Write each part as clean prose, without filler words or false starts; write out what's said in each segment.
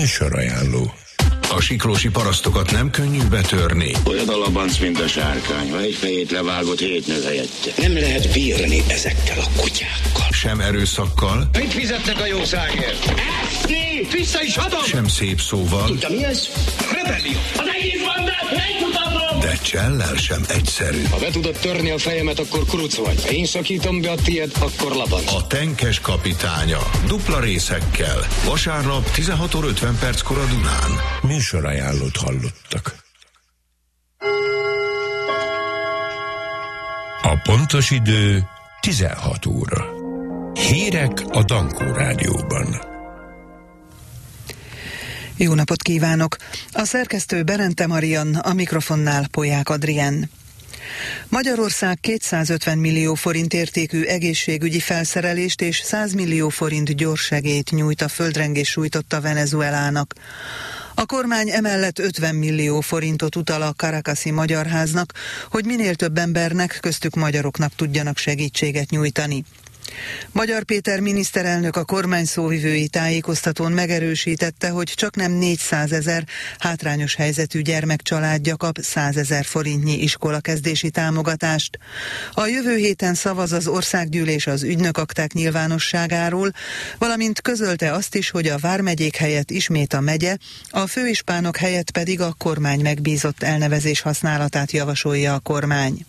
Műsorajánló. A siklósi parasztokat nem könnyű betörni. Olyan a labanc, mint a sárkány, ha egy fejét levágott, 7 nő helyette. Nem lehet bírni ezekkel a kutyákkal. Sem erőszakkal. Mit fizetnek a jószágért? Ezt vissza is adom! Sem szép szóval. Tudja, mi ez? Rebellió! Az egész bandát megmutatom! De csellel sem egyszerű. Ha be tudod törni a fejemet, akkor kuruc vagy. Ha én szakítom be a tiéd, akkor labanc. A tenkes kapitánya. Dupla részekkel. Vasárnap 16:50 a Dunán. Műsorajánlót hallottak. A pontos idő 16 óra. Hírek a Dankó Rádióban. Jó napot kívánok! A szerkesztő Berente Marian, a mikrofonnál Polyák Adrien. Magyarország 250 millió forint értékű egészségügyi felszerelést és 100 millió forint gyorssegélyt nyújt a földrengés sújtotta Venezuelának. A kormány emellett 50 millió forintot utal a Caracasi Magyarháznak, hogy minél több embernek, köztük magyaroknak tudjanak segítséget nyújtani. Magyar Péter miniszterelnök a kormány szóvivői tájékoztatón megerősítette, hogy csaknem 400 000 hátrányos helyzetű gyermekcsaládja kap 100 000 forintnyi iskolakezdési támogatást. A jövő héten szavaz az országgyűlés az ügynökakták nyilvánosságáról, valamint közölte azt is, hogy a vármegyék helyett ismét a megye, a főispánok helyett pedig a kormány megbízott elnevezés használatát javasolja a kormány.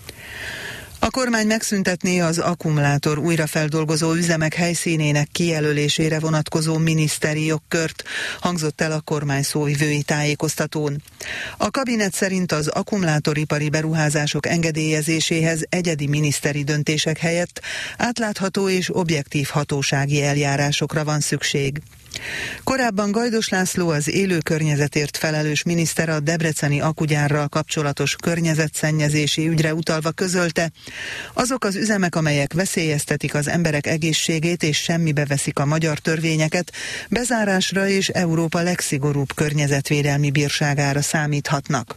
A kormány megszüntetné az akkumulátor újrafeldolgozó üzemek helyszínének kijelölésére vonatkozó miniszteri jogkört, hangzott el a kormány szóvivői tájékoztatón. A kabinet szerint az akkumulátoripari beruházások engedélyezéséhez egyedi miniszteri döntések helyett átlátható és objektív hatósági eljárásokra van szükség. Korábban Gajdos László, az élő környezetért felelős miniszter a debreceni akugyárral kapcsolatos környezetszennyezési ügyre utalva közölte, azok az üzemek, amelyek veszélyeztetik az emberek egészségét és semmibe veszik a magyar törvényeket, bezárásra és Európa legszigorúbb környezetvédelmi bírságára számíthatnak.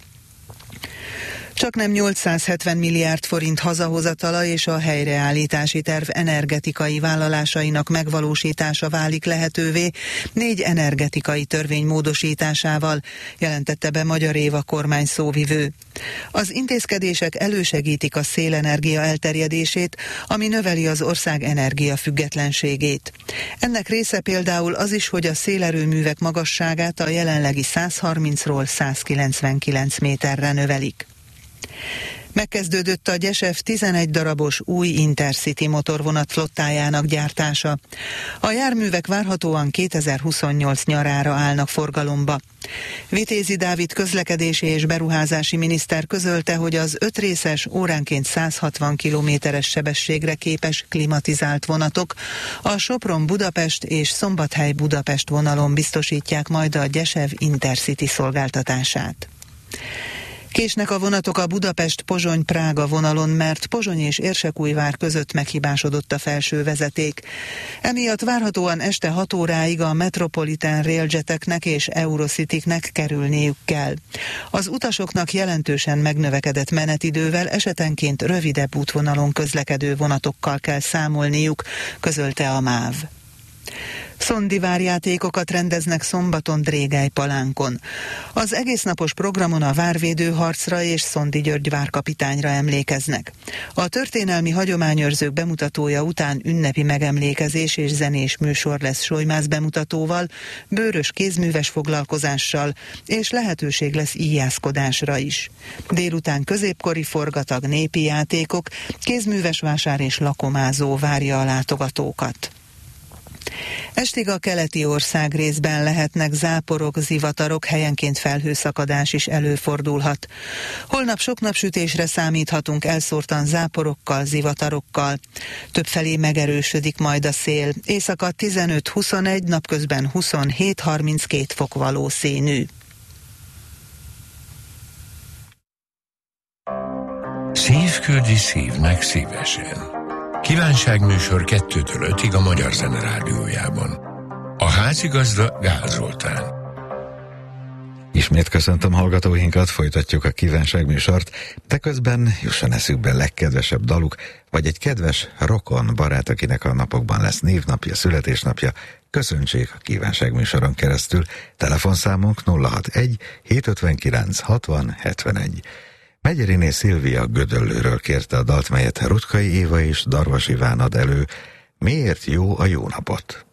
Csaknem 870 milliárd forint hazahozatala és a helyreállítási terv energetikai vállalásainak megvalósítása válik lehetővé 4 energetikai törvény módosításával, jelentette be Magyar Éva kormány szóvivő. Az intézkedések elősegítik a szélenergia elterjedését, ami növeli az ország energiafüggetlenségét. Ennek része például az is, hogy a szélerőművek magasságát a jelenlegi 130-ról 199 méterre növelik. Megkezdődött a Gyesev 11 darabos új Intercity motorvonat flottájának gyártása. A járművek várhatóan 2028 nyarára állnak forgalomba. Vitézi Dávid közlekedési és beruházási miniszter közölte, hogy az 5 részes, óránként 160 km/s sebességre képes klimatizált vonatok a Sopron-Budapest és Szombathely-Budapest vonalon biztosítják majd a Gyesev Intercity szolgáltatását. Késnek a vonatok a Budapest-Pozsony-Prága vonalon, mert Pozsony és Érsekújvár között meghibásodott a felső vezeték. Emiatt várhatóan este 6 óráig a Metropolitan Railjeteknek és Eurocityknek kerülniük kell. Az utasoknak jelentősen megnövekedett menetidővel esetenként rövidebb útvonalon közlekedő vonatokkal kell számolniuk, közölte a MÁV. Szondivárjátékokat rendeznek szombaton Drégelypalánkon. Az egésznapos programon a várvédő harcra és Szondi György várkapitányra emlékeznek. A történelmi hagyományőrzők bemutatója után ünnepi megemlékezés és zenés műsor lesz Solymász bemutatóval, bőrös kézműves foglalkozással, és lehetőség lesz íjászkodásra is. Délután középkori forgatag, népi játékok, kézműves vásár és lakomázó várja a látogatókat. Estig a keleti ország részben lehetnek záporok, zivatarok, helyenként felhőszakadás is előfordulhat. Holnap sok napsütésre számíthatunk elszórtan záporokkal, zivatarokkal. Többfelé megerősödik majd a szél. Éjszaka 15-21, napközben 27-32 fok valószínű. Szív küldi szívnek szívesen. Kívánságműsor 2-től 5-ig a Magyar Zene Rádiójában. A házigazda Gál Zoltán. Ismét köszöntöm hallgatóinkat, folytatjuk a kívánságműsort, de közben jusson eszükbe legkedvesebb daluk, vagy egy kedves rokon barát, akinek a napokban lesz névnapja, születésnapja, köszöntsék a kívánságműsoron keresztül. Telefonszámunk 061 759 60 71. Megyeriné Szilvia Gödöllőről kérte a dalt, melyet Rutkai Éva és Darvas Iván ad elő. Miért jó a jó napot?